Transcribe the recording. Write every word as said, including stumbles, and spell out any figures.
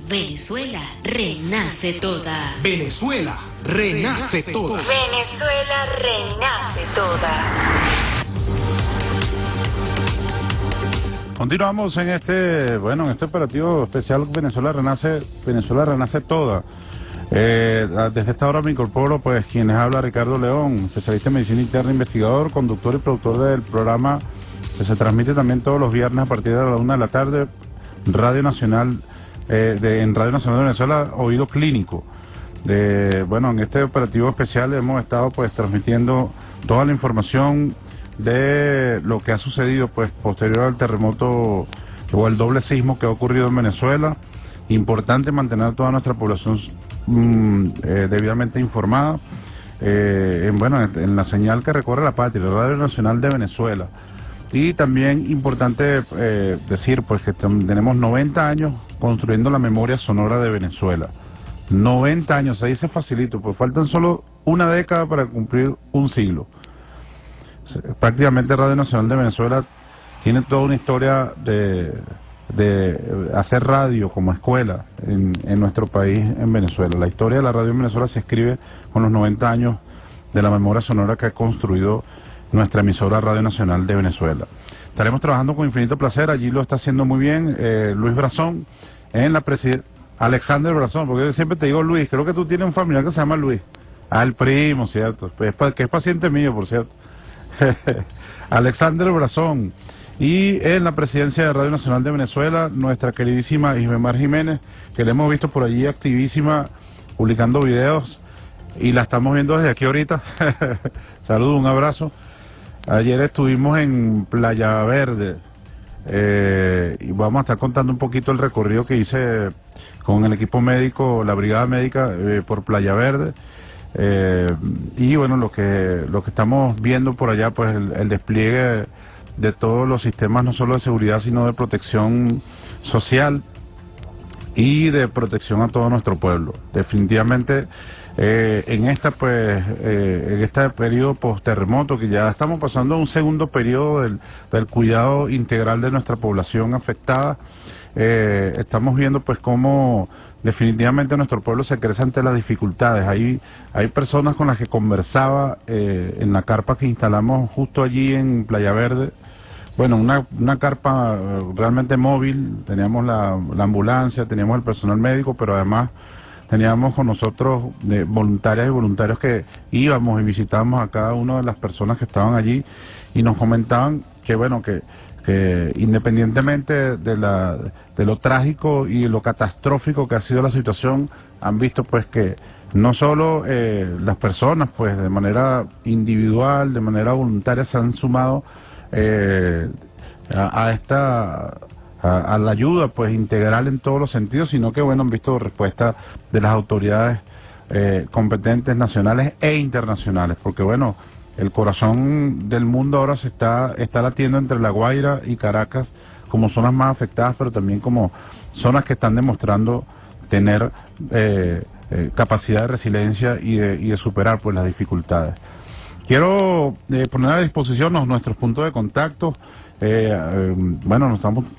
Venezuela renace toda. Venezuela renace toda. Venezuela renace toda. Continuamos en este, bueno, en este operativo especial Venezuela renace, Venezuela renace toda. Eh, desde esta hora me incorporo, pues, quien les habla, Ricardo León, especialista en medicina interna, investigador, conductor y productor del programa que se transmite también todos los viernes a partir de la una de la tarde, Radio Nacional, eh, de, en Radio Nacional de Venezuela, Oído Clínico. De, bueno, en este operativo especial hemos estado, pues, transmitiendo toda la información de lo que ha sucedido, pues, posterior al terremoto o el doble sismo que ha ocurrido en Venezuela. Importante mantener toda nuestra población mm, eh, debidamente informada, eh, en, bueno, en, en la señal que recorre la patria, la Radio Nacional de Venezuela. Y también importante eh, decir, pues, que tenemos noventa años construyendo la memoria sonora de Venezuela. noventa años, ahí se facilito, pues faltan solo una década para cumplir un siglo. Prácticamente Radio Nacional de Venezuela tiene toda una historia de... de hacer radio como escuela en, en nuestro país, en Venezuela. La historia de la radio en Venezuela se escribe con los noventa años de la memoria sonora que ha construido nuestra emisora Radio Nacional de Venezuela. Estaremos trabajando con infinito placer, allí lo está haciendo muy bien eh, Luis Brazón, en la presidencia, Alexander Brazón, porque yo siempre te digo Luis, creo que tú tienes un familiar que se llama Luis. Ah, el primo, cierto, pues, que es paciente mío, por cierto. Alexander Brazón. Y en la presidencia de Radio Nacional de Venezuela, nuestra queridísima Ismemar Jiménez, que la hemos visto por allí activísima, publicando videos, y la estamos viendo desde aquí ahorita. Saludos, un abrazo. Ayer estuvimos en Playa Verde, eh, y vamos a estar contando un poquito el recorrido que hice con el equipo médico, la brigada médica, eh, por Playa Verde. Eh, y bueno, lo que, lo que estamos viendo por allá, pues el, el despliegue de todos los sistemas, no solo de seguridad, sino de protección social y de protección a todo nuestro pueblo. Definitivamente, eh, en esta pues eh, en este periodo post-terremoto, que ya estamos pasando a un segundo periodo del, del cuidado integral de nuestra población afectada, eh, estamos viendo pues cómo definitivamente nuestro pueblo se crece ante las dificultades. Hay, hay personas con las que conversaba eh, en la carpa que instalamos justo allí en Playa Verde. Bueno, una, una carpa realmente móvil, teníamos la, la ambulancia, teníamos el personal médico, pero además teníamos con nosotros eh, voluntarias y voluntarios que íbamos y visitábamos a cada una de las personas que estaban allí y nos comentaban que, bueno, que, que independientemente de, la, de lo trágico y lo catastrófico que ha sido la situación, han visto pues que no solo eh, las personas, pues de manera individual, de manera voluntaria, se han sumado Eh, a, a esta a, a la ayuda pues integral en todos los sentidos, sino que bueno, han visto respuesta de las autoridades eh, competentes nacionales e internacionales, porque bueno, el corazón del mundo ahora se está está latiendo entre La Guaira y Caracas como zonas más afectadas, pero también como zonas que están demostrando tener eh, eh, capacidad de resiliencia y de, y de superar pues las dificultades. Quiero eh, poner a disposición los, nuestros puntos de contacto. Eh, eh, bueno, nos estamos